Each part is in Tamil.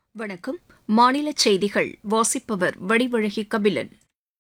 வணக்கம். மாநில செய்திகள் வாசிப்பவர் வடிவழகி கபிலன்.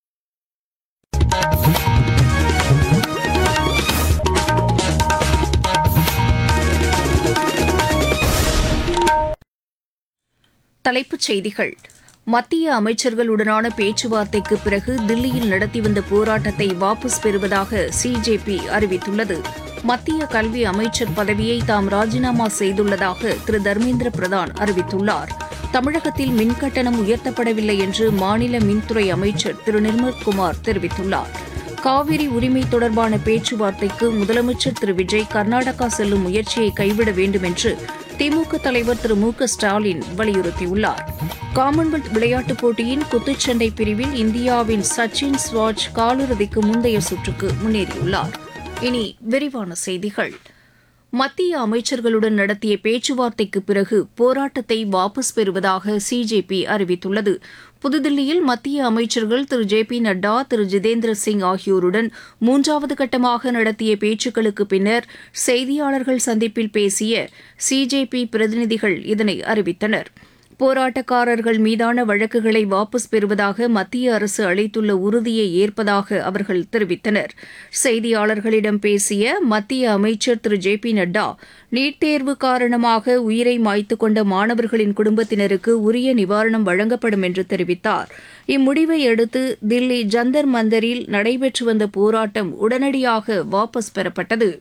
தலைப்புச் செய்திகள். மத்திய அமைச்சர்களுடனான பேச்சுவார்த்தைக்கு பிறகு தில்லியில் நடத்தி வந்த போராட்டத்தை வாபஸ் பெறுவதாக சிஜேபி அறிவித்துள்ளது. மத்திய கல்வி அமைச்சர் பதவியை தாம் ராஜினாமா செய்துள்ளதாக திரு தர்மேந்திர பிரதான் அறிவித்துள்ளார். தமிழகத்தில் மின்கட்டணம் உயர்த்தப்படவில்லை என்று மாநில மின்துறை அமைச்சர் திரு நிர்மல்குமார் தெரிவித்துள்ளார். காவிரி உரிமை தொடர்பான பேச்சுவார்த்தைக்கு முதலமைச்சர் திரு விஜய் கர்நாடகா செல்லும் முயற்சியை கைவிட வேண்டும் என்று திமுக தலைவர் திரு மு க ஸ்டாலின் வலியுறுத்தியுள்ளார். காமன்வெல்த் விளையாட்டுப் போட்டியின் குத்துச்சண்டை பிரிவில் இந்தியாவின் சச்சின் ஸ்வாஜ் காலிறுதிக்கு முந்தைய சுற்றுக்கு முன்னேறியுள்ளார். இனி விரிவான செய்திகள். மத்திய அமைச்சர்களுடன் நடத்திய பேச்சுவார்த்தைக்கு பிறகு போராட்டத்தை வாபஸ் பெறுவதாக சிஜேபி அறிவித்துள்ளது. புதுதில்லியில் மத்திய அமைச்சர்கள் திரு ஜே பி நட்டா, திரு ஜிதேந்திர சிங் ஆகியோருடன் மூன்றாவது கட்டமாக நடத்திய பேச்சுக்களுக்கு பின்னர் செய்தியாளர்கள் சந்திப்பில் பேசிய சிஜேபி பிரதிநிதிகள் இதனை அறிவித்தனர். போராட்டக்காரர்கள் மீதான வழக்குகளை வாபஸ் பெறுவதாக மத்திய அரசு அளித்துள்ள உறுதியை ஏற்பதாக அவர்கள் தெரிவித்தனர். செய்தியாளர்களிடம் பேசிய மத்திய அமைச்சர் திரு ஜே பி நட்டா, நீட் தேர்வு காரணமாக உயிரை மாய்த்துக் கொண்ட மாணவர்களின் குடும்பத்தினருக்கு உரிய நிவாரணம் வழங்கப்படும் என்று தெரிவித்தார். இம்முடிவை அடுத்து தில்லி ஜந்தர் மந்தரில் நடைபெற்று வந்த போராட்டம் உடனடியாக வாபஸ் பெறப்பட்டது.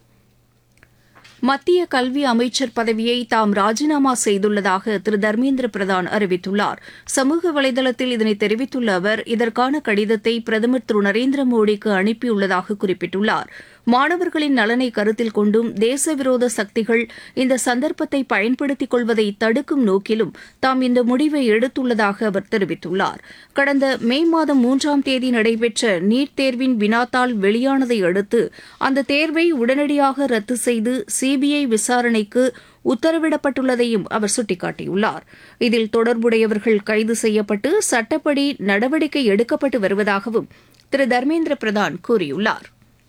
மத்திய கல்வி அமைச்சர் பதவியை தாம் ராஜினாமா செய்துள்ளதாக திரு தர்மேந்திர பிரதான் அறிவித்துள்ளார். சமூக வலைதளத்தில் இதனை தெரிவித்துள்ள அவர், இதற்கான கடிதத்தை பிரதமர் திரு நரேந்திர மோடிக்கு அனுப்பியுள்ளதாக குறிப்பிட்டுள்ளார். மாணவர்களின் நலனை கருத்தில் கொண்டும் தேச விரோத சக்திகள் இந்த சந்தர்ப்பத்தை பயன்படுத்திக் கொள்வதை தடுக்கும் நோக்கிலும் தாம் இந்த முடிவை எடுத்துள்ளதாக அவர் தெரிவித்துள்ளார். கடந்த மே மாதம் 3ஆம் தேதி நடைபெற்ற நீட் தேர்வின் வினாத்தாள் வெளியானதை அடுத்து அந்த தேர்வை உடனடியாக ரத்து செய்து சிபிஐ விசாரணைக்கு உத்தரவிடப்பட்டுள்ளதையும் அவர் சுட்டிக்காட்டியுள்ளார். இதில் தொடர்புடையவர்கள் கைது செய்யப்பட்டு சட்டப்படி நடவடிக்கை எடுக்கப்பட்டு வருவதாகவும் திரு தர்மேந்திர பிரதான் கூறியுள்ளார்.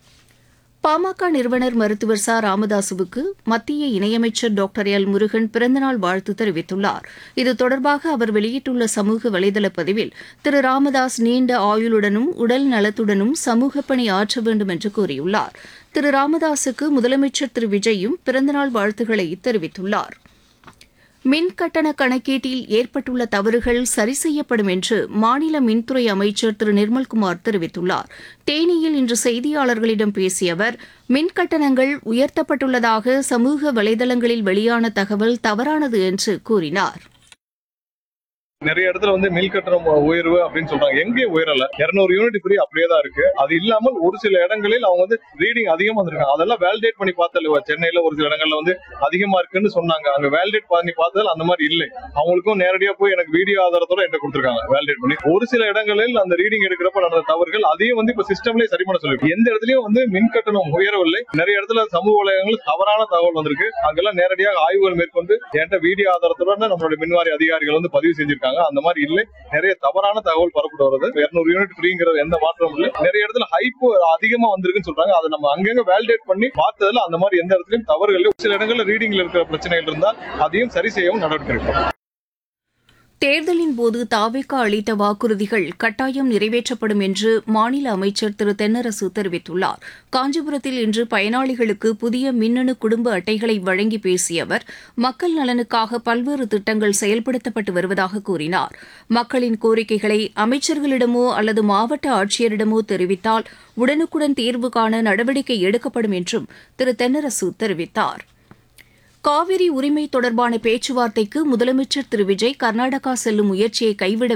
பாமக நிறுவனர் மருத்துவர் ச ராமதாசுவுக்கு மத்திய இணையமைச்சர் டாக்டர் எல் முருகன் பிறந்தநாள் வாழ்த்து தெரிவித்துள்ளார். இது தொடர்பாக அவர் வெளியிட்டுள்ள சமூக வலைதள பதிவில், திரு ராமதாஸ் நீண்ட ஆயுளுடனும் உடல் நலத்துடனும் சமூக பணி ஆற்ற வேண்டும் என்று கூறியுள்ளார். திரு ராமதாசுக்கு முதலமைச்சர் திரு விஜயும் பிறந்தநாள் வாழ்த்துக்களை தெரிவித்துள்ளார். மின் கட்டண கணக்கீட்டில் ஏற்பட்டுள்ள தவறுகள் சரி செய்யப்படும் என்று மாநில மின்துறை அமைச்சர் திரு நிர்மல்குமார் தெரிவித்துள்ளார். தேனியில் இன்று செய்தியாளர்களிடம் பேசிய அவர், மின் கட்டணங்கள் உயர்த்தப்பட்டுள்ளதாக சமூக வலைதளங்களில் வெளியான தகவல் தவறானது என்று கூறினார். நிறைய இடத்துல மில் கட்டணம் உயர்வு அப்படின்னு சொல்றாங்க. எங்கே உயரல, 200 யூனிட் ஃப்ரீ அப்படியே தான் இருக்கு. அது இல்லாமல் ஒரு சில இடங்களில் அவங்க ரீடிங் அதிகமா வந்திருக்காங்க. அதெல்லாம் வேலிடேட் பண்ணி பார்த்தல, சென்னையில ஒரு சில இடங்கள்ல அதிகமா இருக்குன்னு சொன்னாங்க. அங்க வேலிடேட் பண்ணி பார்த்ததால் அந்த மாதிரி இல்லை. அவங்களுக்கும் நேரடியா போய் எனக்கு வீடியோ ஆதாரத்தோட என்கிட்ட கொடுத்துருக்காங்க வேலிடேட் பண்ணி. ஒரு சில இடங்களில் அந்த ரீடிங் எடுக்கிறப்ப நடந்த தவறுகள் அதையும் இப்ப சிஸ்டம்லயே சரி பண்ண சொல்லிருக்கு. எந்த இடத்துலயும் மின் கட்டணம் உயரவில்லை. நிறைய இடத்துல சமூக வலைதளங்கள் தவறான தகவல் வந்திருக்கு. அங்கெல்லாம் நேரடியாக ஆய்வுகள் மேற்கொண்டு என்கிட்ட வீடியோ ஆதாரத்தோட நம்மளுடைய மின்வாரி அதிகாரிகள் பதிவு செஞ்சிருக்காங்க. அந்த மாதிரி இல்லை, நிறைய தவறான தகவல் பரப்பிட்டு வருது. 200 யூனிட் ஃப்ரீங்கிறது எந்த மாற்றமும் இல்லை. நிறைய இடத்துல ஹைப் அதிகமா வந்திருக்குன்னு சொல்றாங்க. அதை நம்ம அங்கங்க வேலிடேட் பண்ணி பார்த்ததுல அந்த மாதிரி எந்த இடத்துலயும் தவறுகள் இல்லை. சில இடங்கள்ல ரீடிங்ல இருக்கிற பிரச்சனைகள் இருந்தால் அதையும் சரி செய்யவும் நடவடிக்கை எடுக்கும். தேர்தலின் போது தாவேகா அளித்த வாக்குறுதிகள் கட்டாயம் நிறைவேற்றப்படும் என்று மாநில அமைச்சர் திரு தென்னரசு தெரிவித்துள்ளார். காஞ்சிபுரத்தில் இன்று பயனாளிகளுக்கு புதிய மின்னணு குடும்ப அட்டைகளை வழங்கி பேசிய அவர், மக்கள் நலனுக்காக பல்வேறு திட்டங்கள் செயல்படுத்தப்பட்டு வருவதாக கூறினார். மக்களின் கோரிக்கைகளை அமைச்சர்களிடமோ அல்லது மாவட்ட ஆட்சியரிடமோ தெரிவித்தால் உடனுக்குடன் தீர்வு காண நடவடிக்கை எடுக்கப்படும் என்றும் திரு தென்னரசு தெரிவித்தார். காவிரி உரிமை தொடர்பான பேச்சுவார்த்தைக்கு முதலமைச்சர் திரு விஜய் கர்நாடகா செல்லும் முயற்சியை கைவிட